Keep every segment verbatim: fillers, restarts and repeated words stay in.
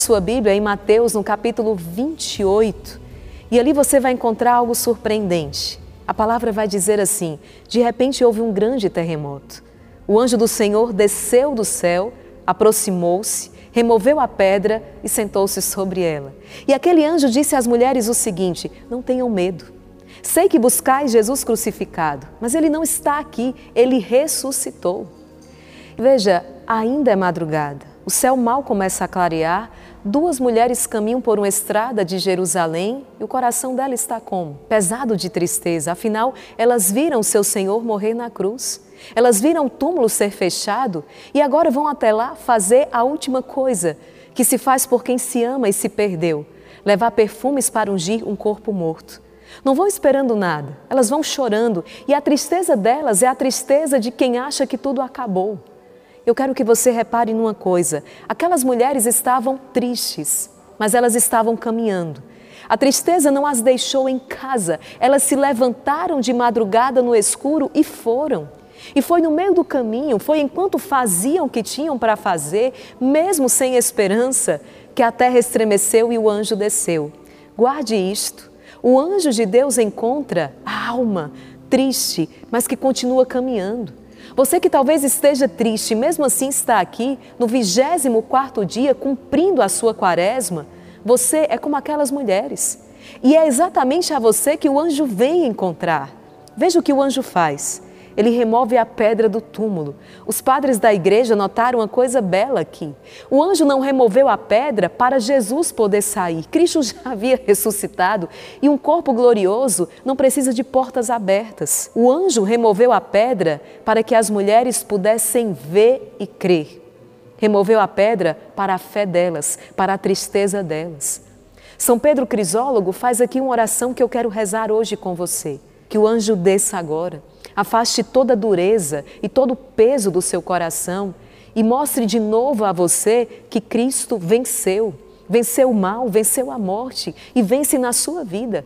Sua Bíblia em Mateus, no capítulo vinte e oito, e ali você vai encontrar algo surpreendente. A palavra vai dizer assim: de repente houve um grande terremoto. O anjo do Senhor desceu do céu, aproximou-se, removeu a pedra e sentou-se sobre ela. E aquele anjo disse às mulheres o seguinte: não tenham medo. Sei que buscais Jesus crucificado, mas ele não está aqui, ele ressuscitou. Veja, ainda é madrugada, o céu mal começa a clarear, duas mulheres caminham por uma estrada de Jerusalém e o coração dela está como? Pesado de tristeza, afinal, elas viram seu Senhor morrer na cruz. Elas viram o túmulo ser fechado e agora vão até lá fazer a última coisa que se faz por quem se ama e se perdeu: levar perfumes para ungir um corpo morto. Não vão esperando nada, elas vão chorando e a tristeza delas é a tristeza de quem acha que tudo acabou. Eu quero que você repare numa coisa: aquelas mulheres estavam tristes, mas elas estavam caminhando. A tristeza não as deixou em casa, elas se levantaram de madrugada no escuro e foram. E foi no meio do caminho, foi enquanto faziam o que tinham para fazer, mesmo sem esperança, que a terra estremeceu e o anjo desceu. Guarde isto: o anjo de Deus encontra a alma triste, mas que continua caminhando. Você que talvez esteja triste, mesmo assim está aqui no vigésimo quarto dia, cumprindo a sua quaresma, você é como aquelas mulheres. E é exatamente a você que o anjo vem encontrar. Veja o que o anjo faz. Ele remove a pedra do túmulo. Os padres da igreja notaram uma coisa bela aqui. O anjo não removeu a pedra para Jesus poder sair. Cristo já havia ressuscitado e um corpo glorioso não precisa de portas abertas. O anjo removeu a pedra para que as mulheres pudessem ver e crer. Removeu a pedra para a fé delas, para a tristeza delas. São Pedro Crisólogo faz aqui uma oração que eu quero rezar hoje com você. Que o anjo desça agora, afaste toda a dureza e todo o peso do seu coração e mostre de novo a você que Cristo venceu, venceu o mal, venceu a morte e vence na sua vida.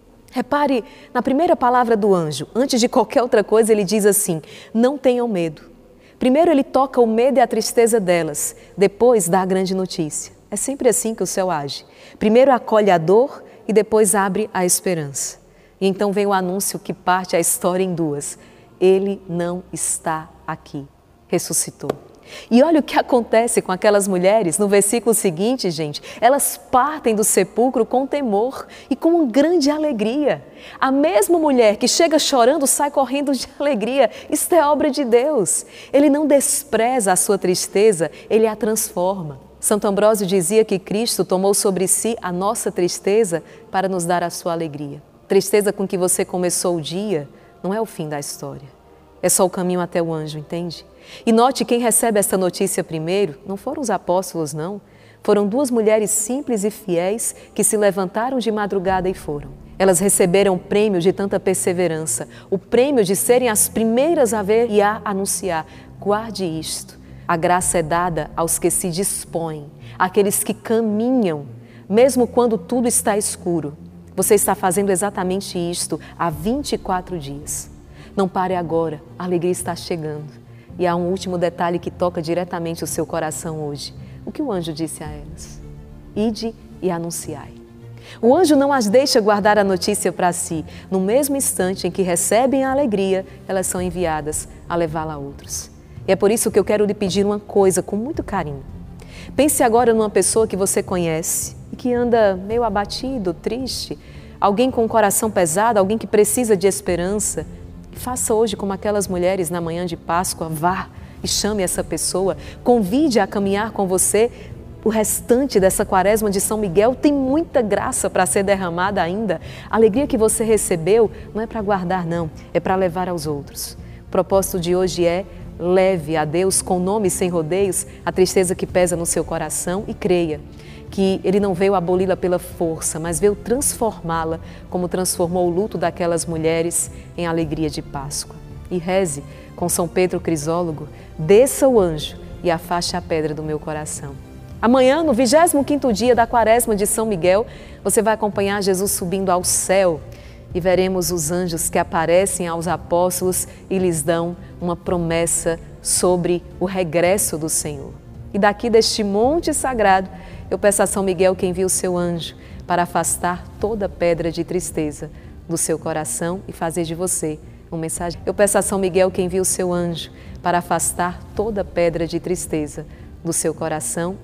Repare na primeira palavra do anjo, antes de qualquer outra coisa ele diz assim: não tenham medo. Primeiro ele toca o medo e a tristeza delas, depois dá a grande notícia. É sempre assim que o céu age. Primeiro acolhe a dor e depois abre a esperança. E então vem o anúncio que parte a história em duas: ele não está aqui, ressuscitou. E olha o que acontece com aquelas mulheres no versículo seguinte, gente. Elas partem do sepulcro com temor e com uma grande alegria. A mesma mulher que chega chorando sai correndo de alegria. Isto é obra de Deus. Ele não despreza a sua tristeza, ele a transforma. Santo Ambrósio dizia que Cristo tomou sobre si a nossa tristeza para nos dar a sua alegria. Tristeza com que você começou o dia não é o fim da história. É só o caminho até o anjo, entende? E note, quem recebe esta notícia primeiro não foram os apóstolos, não. Foram duas mulheres simples e fiéis que se levantaram de madrugada e foram. Elas receberam o prêmio de tanta perseverança, o prêmio de serem as primeiras a ver e a anunciar. Guarde isto: a graça é dada aos que se dispõem, àqueles que caminham, mesmo quando tudo está escuro. Você está fazendo exatamente isto há vinte e quatro dias. Não pare agora, a alegria está chegando. E há um último detalhe que toca diretamente o seu coração hoje. O que o anjo disse a elas? Ide e anunciai. O anjo não as deixa guardar a notícia para si. No mesmo instante em que recebem a alegria, elas são enviadas a levá-la a outros. E é por isso que eu quero lhe pedir uma coisa com muito carinho. Pense agora numa pessoa que você conhece e que anda meio abatido, triste, alguém com o coração pesado, alguém que precisa de esperança. E faça hoje como aquelas mulheres na manhã de Páscoa: vá e chame essa pessoa, convide-a a caminhar com você. O restante dessa quaresma de São Miguel tem muita graça para ser derramada ainda. A alegria que você recebeu não é para guardar, não, é para levar aos outros. O propósito de hoje é: leve a Deus com nome sem rodeios a tristeza que pesa no seu coração e creia que Ele não veio aboli-la pela força, mas veio transformá-la, como transformou o luto daquelas mulheres em alegria de Páscoa. E reze com São Pedro Crisólogo: desça o anjo e afaste a pedra do meu coração. Amanhã, no vigésimo quinto dia da quaresma de São Miguel, você vai acompanhar Jesus subindo ao céu e veremos os anjos que aparecem aos apóstolos e lhes dão uma promessa sobre o regresso do Senhor. E daqui deste monte sagrado, Eu peço a São Miguel que envie o seu anjo para afastar toda pedra de tristeza do seu coração e fazer de você um mensageiro. Eu peço a São Miguel que envie o seu anjo para afastar toda pedra de tristeza do seu coração